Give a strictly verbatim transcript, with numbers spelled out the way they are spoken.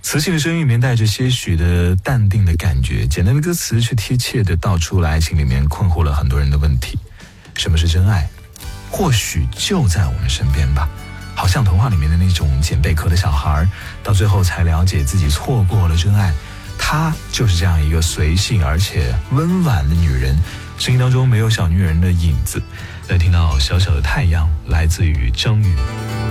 磁性的声音里面带着些许的淡定的感觉，简单的歌词却贴切的道出了爱情里面困惑了很多人的问题。什么是真爱？或许就在我们身边吧。好像童话里面的那种捡贝壳的小孩，到最后才了解自己错过了真爱。她就是这样一个随性而且温婉的女人，声音当中没有小女人的影子。来听到小小的太阳，来自于张宇。